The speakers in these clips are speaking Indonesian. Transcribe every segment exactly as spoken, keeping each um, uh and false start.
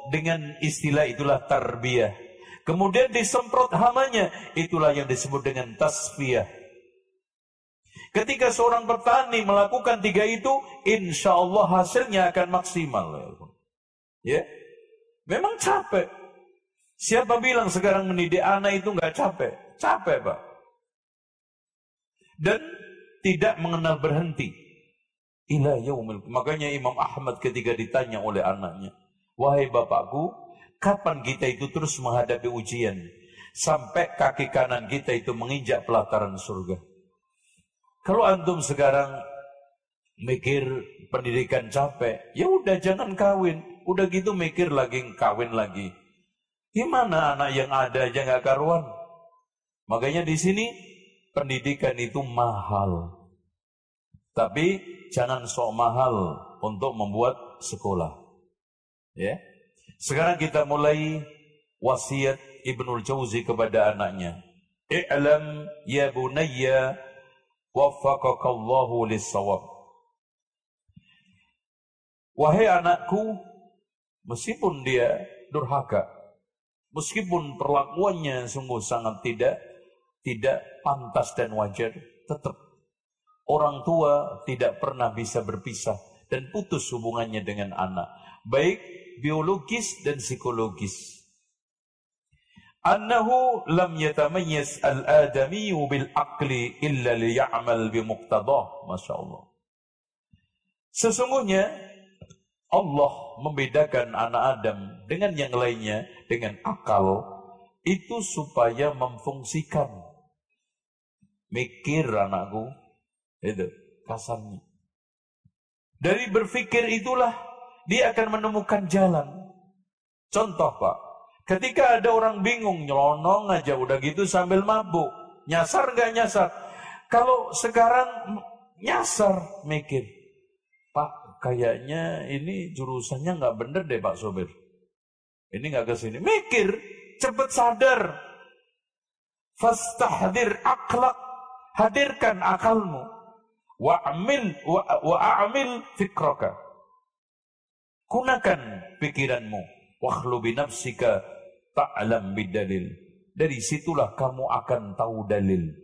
dengan istilah itulah tarbiyah. Kemudian disemprot hamanya, itulah yang disebut dengan tasfiyah. Ketika seorang petani melakukan tiga itu, insya Allah hasilnya akan maksimal. Ya, memang capek. Siapa bilang sekarang mendidik anak itu nggak capek? Capek, Pak. Dan tidak mengenal berhenti. Ila yaumil. Makanya Imam Ahmad ketika ditanya oleh anaknya, wahai bapakku, kapan kita itu terus menghadapi ujian sampai kaki kanan kita itu menginjak pelataran surga? Kalau antum sekarang mikir pendidikan capek, ya udah jangan kawin. Udah gitu mikir lagi kawin lagi. Gimana anak yang ada aja nggak karuan? Makanya di sini pendidikan itu mahal. Tapi jangan sok mahal untuk membuat sekolah. Ya. Sekarang kita mulai wasiat Ibnul Jauzi kepada anaknya. I'lam ya bunayya waffaqakallahu lis-shawab. Wahai anakku, meskipun dia durhaka, meskipun perlakuannya sungguh sangat tidak tidak pantas dan wajar, tetap orang tua tidak pernah bisa berpisah dan putus hubungannya dengan anak, baik biologis dan psikologis. Annahu lam yatamayyiz al-adamiyyu bil aqli illa liya'mal bimuqtadah. Masya Allah. Sesungguhnya Allah membedakan anak Adam dengan yang lainnya dengan akal itu supaya memfungsikan. Mikir anakku, itu kasarnya. Dari berpikir itulah dia akan menemukan jalan. Contoh, Pak, ketika ada orang bingung, nyelonong aja udah gitu sambil mabuk. Nyasar nggak nyasar? Kalau sekarang nyasar, mikir, Pak, kayaknya ini jurusannya nggak bener deh Pak Sopir. Ini nggak kesini. Mikir, cepet sadar. Fastahdir akhlak, hadirkan akalmu. Wa'amil wa'amil fikraka. Gunakan pikiranmu. Wakhlu binafsika ta'lam bidalil. Dari situlah kamu akan tahu dalil.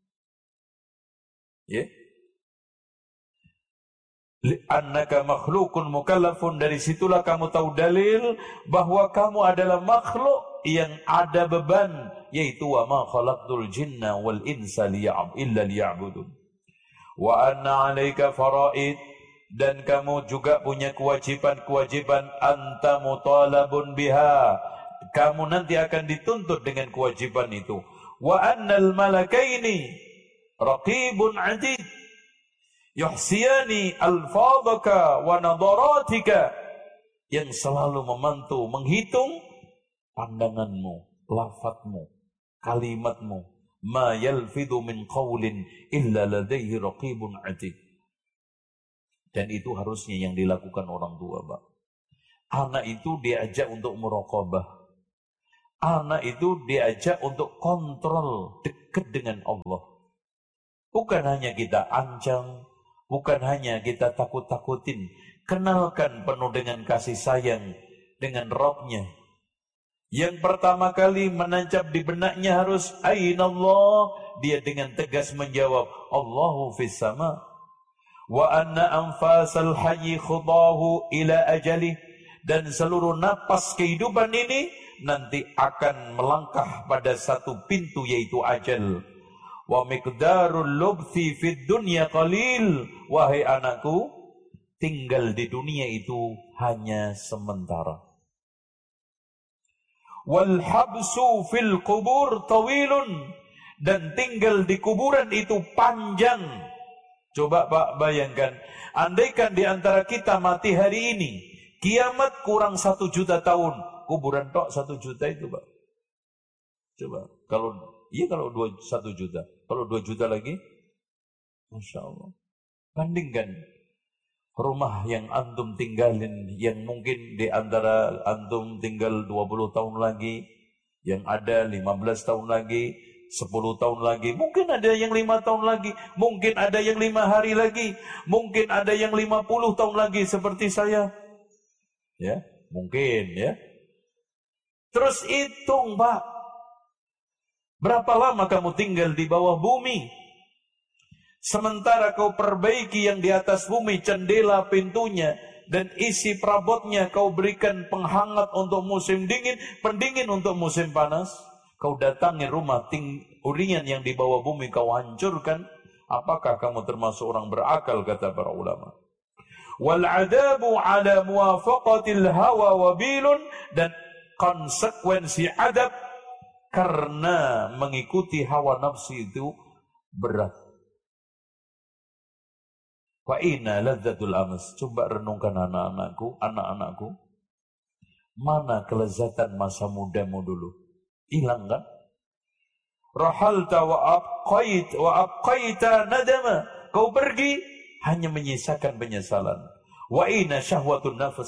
Ya. Li'annaka makhlukun mukallafun. Dari situlah kamu tahu dalil bahwa kamu adalah makhluk yang ada beban, yaitu wa ma khalaqtul jinna wal insa liya'ab illa liya'budun. Wa anna 'alaika faraid, dan kamu juga punya kewajiban-kewajiban, anta mutalabun biha, kamu nanti akan dituntut dengan kewajiban itu. Wa annal malakaini raqibun 'atid yuhsiyani alfadhaka wa nadaratika, yang selalu memantau, menghitung pandanganmu, lafadzmu, kalimatmu. Ma yalfidhu min qawlin illa ladaihi raqibun 'atid. Dan itu harusnya yang dilakukan orang tua, Pak. Anak itu diajak untuk muraqabah. Anak itu diajak untuk kontrol, dekat dengan Allah. Bukan hanya kita ancam, bukan hanya kita takut-takutin. Kenalkan penuh dengan kasih sayang dengan Rabb-Nya. Yang pertama kali menancap di benaknya harus Ainallah. Dia dengan tegas menjawab, Allahu fis sama. Wa anna anfasal hayyi khudahu ila ajalih. Dan seluruh napas kehidupan ini nanti akan melangkah pada satu pintu, yaitu ajal. Wa miqdarul lubthi fid dunya qalil. Wahai anakku, tinggal di dunia itu hanya sementara. Wal habsu fil qubur tawilun, dan tinggal di kuburan itu panjang. Coba Pak bayangkan, andaikan di antara kita mati hari ini, kiamat kurang satu juta tahun, kuburan tok satu juta itu Pak. Coba kalau iya kalau dua satu juta, kalau dua juta lagi, masya Allah. Bandingkan rumah yang antum tinggalin, yang mungkin di antara antum tinggal dua puluh tahun lagi, yang ada lima belas tahun lagi, sepuluh tahun lagi, mungkin ada yang lima tahun lagi, mungkin ada yang lima hari lagi, mungkin ada yang lima puluh tahun lagi seperti saya. Ya, mungkin ya. Terus hitung, Pak. Berapa lama kamu tinggal di bawah bumi? Sementara kau perbaiki yang di atas bumi, jendela, pintunya, dan isi perabotnya kau berikan penghangat untuk musim dingin, pendingin untuk musim panas. Kau datangi rumah tingurian yang di bawah bumi, kau hancurkan. Apakah kamu termasuk orang berakal, kata para ulama. Wal adabu ala muwafaqatil hawa wabilun, dan konsekuensi adab karena mengikuti hawa nafsu itu berat. Wa inna ladzatul amas. Coba renungkan anak-anakku, anak-anakku. Mana kelezatan masa mudamu dulu? Hilang kan? Rahalta wa abqait wa abqaita nadama. Kau pergi hanya menyisakan penyesalan. Wa inna syahwatun nafs.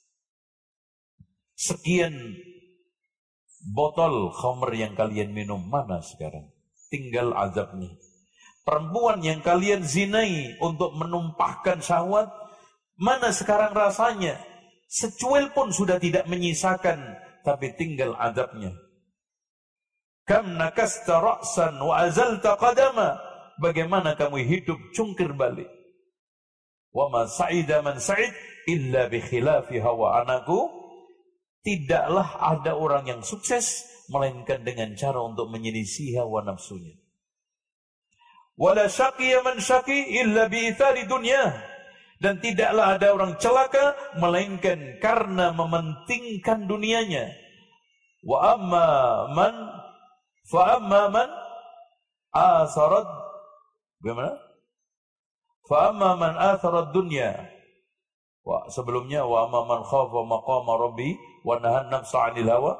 Sekian botol khamr yang kalian minum, mana sekarang? Tinggal azabnya. Perempuan yang kalian zinai untuk menumpahkan syahwat, mana sekarang rasanya? Secuil pun sudah tidak menyisakan, tapi tinggal azabnya. Kam nakasta ra'san wa azalta qadama. Bagaimana kamu hidup cungkir balik? Wa ma sa'ida man sa'id illa bi khilafi hawa. Anakku, tidaklah ada orang yang sukses melainkan dengan cara untuk menyelisih hawa nafsunya. Wala syaqiya man syaqi illa bi ithari dunya. Dan tidaklah ada orang celaka melainkan karena mementingkan dunianya. Wa amma man fa amma man atharat, bagaimana? Fa amma man atharat dunya. Wa sebelumnya wa amma man khafa maqama rabbi wa nahan nafsa 'anil hawa.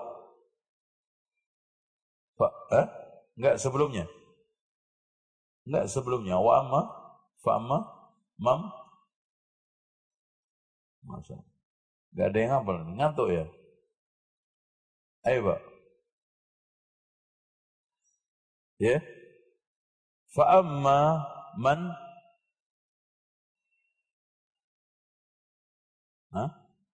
Fa eh? Enggak sebelumnya. Enggak sebelumnya. Wa amma fa amma mam. Masa enggak ada yang hafal, ngantuk ya? Ayo, Pak. Ya. Fa amma man Hah?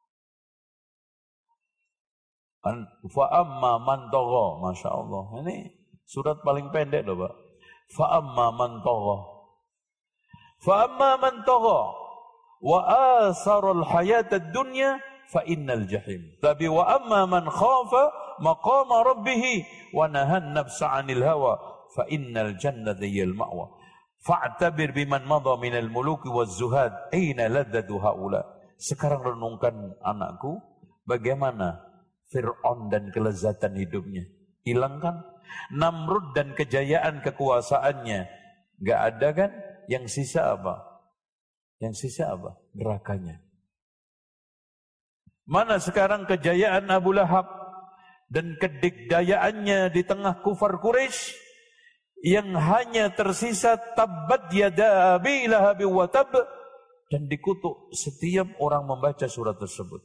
An fa amma man tagha, masyaallah. Ini surat paling pendek loh, Pak. Fa amma man tagha. Fa amma man tagha wa asara al-hayata ad-dunya fa innal jahim. Tapi wa amma man khafa maqama rabbih wa nahan nafsa 'anil hawa fa innal jannata hiyal ma'wa. Fa'tabir biman madha minal muluki waz-zuhad aina ladzatu haula. Sekarang renungkan anakku, bagaimana Fir'aun dan kelezatan hidupnya. Hilang kan? Namrud dan kejayaan kekuasaannya. Gak ada kan? Yang sisa apa? Yang sisa apa? Nerakanya. Mana sekarang kejayaan Abu Lahab dan kedikdayaannya di tengah kufar Quraisy, yang hanya tersisa tabbat yada abi lahab wa tab, dan dikutuk setiap orang membaca surat tersebut.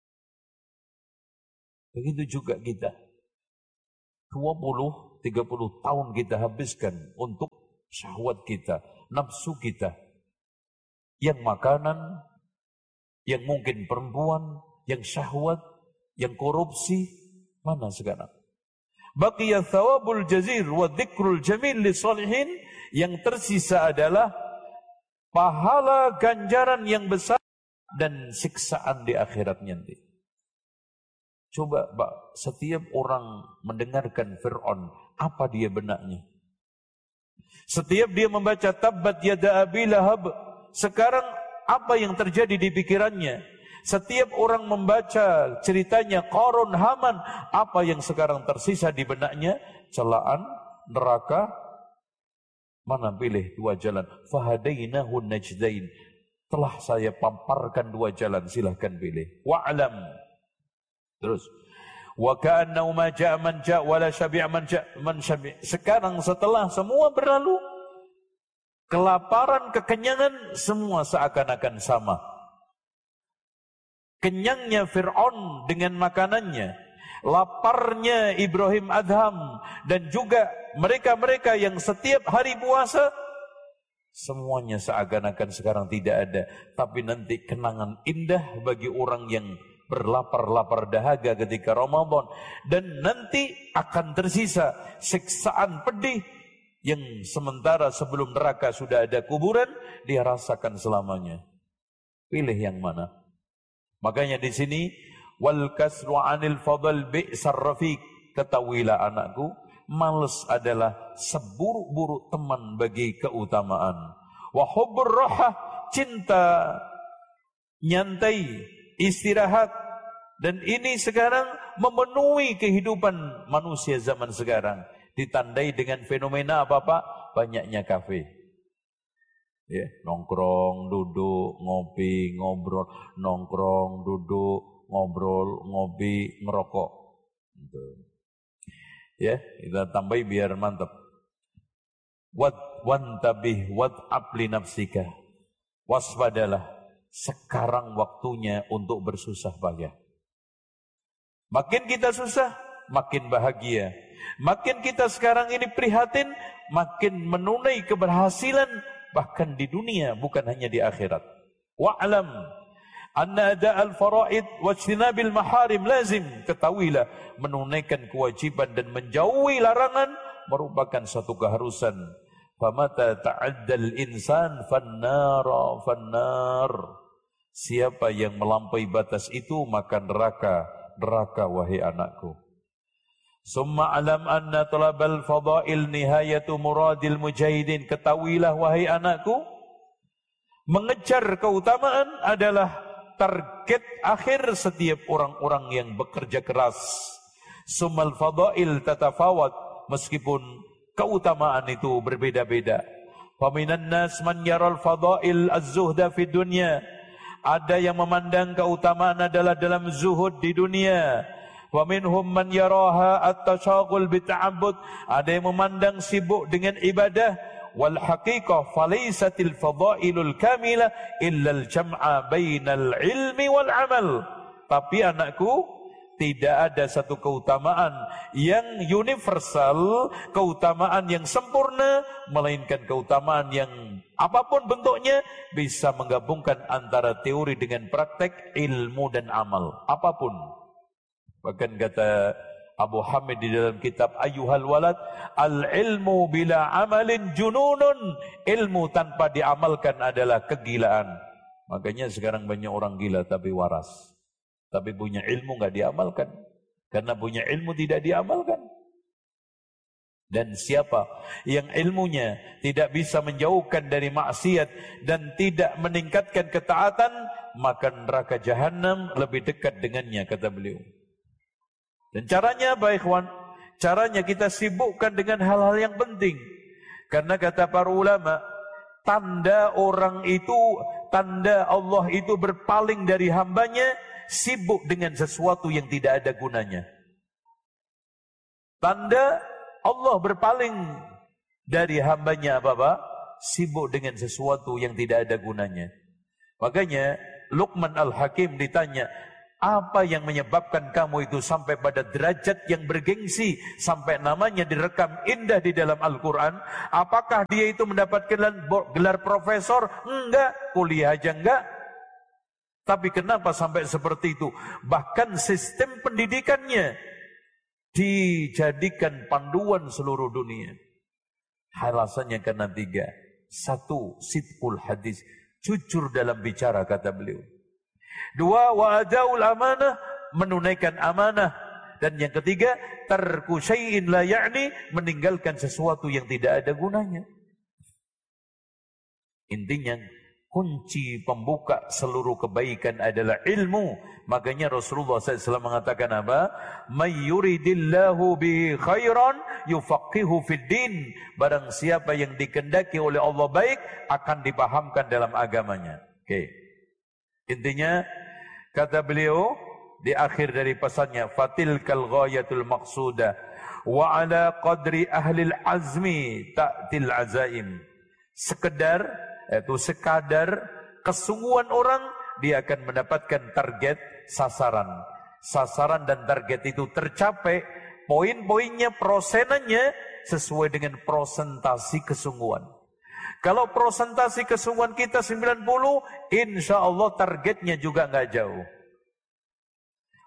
Begitu juga kita. dua puluh, tiga puluh tahun kita habiskan untuk syahwat kita, nafsu kita. Yang makanan, yang mungkin perempuan, yang syahwat, yang korupsi, mana sekarang? Baqiya thawabul jazir wa dzikrul jamil li salihin, yang tersisa adalah pahala ganjaran yang besar dan siksaan di akhirat nanti. Coba Pak, setiap orang mendengarkan Fir'aun, apa dia benaknya? Setiap dia membaca tabbat yada abi lahab, sekarang apa yang terjadi di pikirannya? Setiap orang membaca ceritanya Qarun, Haman, apa yang sekarang tersisa di benaknya? Celaan, neraka. Mana pilih dua jalan? Fahadainahu najdain. Telah saya pamparkan dua jalan, silahkan pilih. Wa'lam. Terus. Wa ka'annahu ma ja'a man ja'a wa la syabi'a man ja'a man syabi'. Sekarang setelah semua berlalu, kelaparan, kekenyangan semua seakan-akan sama. Kenyangnya Fir'aun dengan makanannya, laparnya Ibrahim Adham, dan juga mereka-mereka yang setiap hari puasa, semuanya seakan-akan sekarang tidak ada. Tapi nanti kenangan indah bagi orang yang berlapar-lapar dahaga ketika Ramadan, dan nanti akan tersisa siksaan pedih yang sementara sebelum neraka sudah ada kuburan, dia rasakan selamanya. Pilih yang mana? Makanya di sini wal kasru 'anil fadl bi'sar rafiq, ketahuilah anakku, malas adalah seburuk-buruk teman bagi keutamaan. Wa hubbur rahah, cinta nyantai, istirahat, dan ini sekarang memenuhi kehidupan manusia zaman sekarang, ditandai dengan fenomena apa Pak? Banyaknya kafe. Ya, nongkrong, duduk, ngopi, ngobrol, nongkrong, duduk, ngobrol, ngopi, ngerokok. Gitu. Ya, kita tambahi biar mantap. Wat wantabih wat apli nafsika. Waspadalah, sekarang waktunya untuk bersusah payah. Makin kita susah, makin bahagia. Makin kita sekarang ini prihatin, makin menunai keberhasilan bahkan di dunia, bukan hanya di akhirat. Wa'lam anna ada'al faraid wajtinabil maharim lazim. Ketahuilah, menunaikan kewajiban dan menjauhi larangan merupakan satu keharusan. Famata ta'addal insan fannara fannar. Siapa yang melampaui batas itu, maka neraka, neraka wahai anakku. Summa alam anna talabal fadail nihayatu muradil mujahidin. Ketahuilah wahai anakku, mengejar keutamaan adalah target akhir setiap orang-orang yang bekerja keras. Summal fadail tatafawat, meskipun keutamaan itu berbeda-beda. Faminan nas man yaral fadail az-zuhda fid dunya. Ada yang memandang keutamaan adalah dalam zuhud di dunia. Wa minhum man yaraha at-tashaghul bita'abbud. Ada yang memandang sibuk dengan ibadah. Wal haqiqah falaysatil fadailul kamilah illa al-jam'a bainal ilmi wal amal. Tapi anakku, tidak ada satu keutamaan yang universal, keutamaan yang sempurna, melainkan keutamaan yang apapun bentuknya bisa menggabungkan antara teori dengan praktek, ilmu dan amal. Apapun. Bahkan kata Abu Hamid di dalam kitab Ayyuhal Walad, al-ilmu bila amalin jununun. Ilmu tanpa diamalkan adalah kegilaan. Makanya sekarang banyak orang gila tapi waras. Tapi punya ilmu enggak diamalkan. Karena punya ilmu tidak diamalkan. Dan siapa yang ilmunya tidak bisa menjauhkan dari maksiat dan tidak meningkatkan ketaatan, maka neraka jahanam lebih dekat dengannya, kata beliau. Dan caranya apa ikhwan? Caranya kita sibukkan dengan hal-hal yang penting. Karena kata para ulama, tanda orang itu, tanda Allah itu berpaling dari hambanya, sibuk dengan sesuatu yang tidak ada gunanya. Tanda Allah berpaling dari hambanya apa Pak? Sibuk dengan sesuatu yang tidak ada gunanya. Makanya Luqman Al-Hakim ditanya, apa yang menyebabkan kamu itu sampai pada derajat yang bergengsi, sampai namanya direkam indah di dalam Al-Quran? Apakah dia itu mendapatkan gelar profesor? Enggak. Kuliah aja enggak. Tapi kenapa sampai seperti itu? Bahkan sistem pendidikannya dijadikan panduan seluruh dunia. Alasannya karena tiga. Satu, sidqul hadis, jujur dalam bicara, kata beliau. Dua, wa'adaul amanah, menunaikan amanah. Dan yang ketiga, tarku syai'in la ya'ni, meninggalkan sesuatu yang tidak ada gunanya. Intinya, kunci pembuka seluruh kebaikan adalah ilmu. Makanya Rasulullah shallallahu alaihi wasallam mengatakan apa? May yuridillahu bihi khairan yufaqihu fid din. Barang siapa yang dikehendaki oleh Allah baik, akan dipahamkan dalam agamanya. Oke. Okay. Intinya, kata beliau di akhir dari pesannya, fatilkal ghayatul maqsudah wa ala qadri ahlil azmi ta'til azaim. Sekedar, yaitu sekadar kesungguhan orang, dia akan mendapatkan target, sasaran. Sasaran dan target itu tercapai, poin-poinnya, prosenannya sesuai dengan prosentasi kesungguhan. Kalau prosentasi kesungguhan kita sembilan puluh, insya Allah targetnya juga enggak jauh.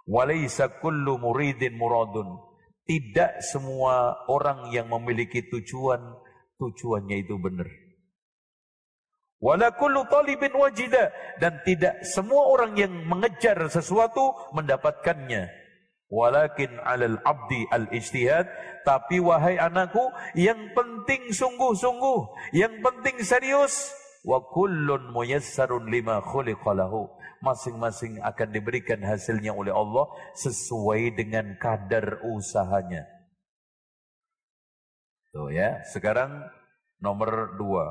Walaysa kullu muridin muradun. Tidak semua orang yang memiliki tujuan, tujuannya itu benar. Wala kullu talibin wajida. Dan tidak semua orang yang mengejar sesuatu mendapatkannya. Walakin alal abdi al-ijtihad. Tapi wahai anakku, yang penting sungguh-sungguh, yang penting serius. Wa kullun muyassarun lima khuliqalahu. Masing-masing akan diberikan hasilnya oleh Allah sesuai dengan kadar usahanya. Tuh ya, sekarang nomor dua.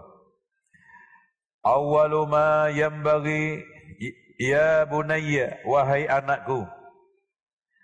Awwalu ma yanbaghi ya bunayya, wahai anakku,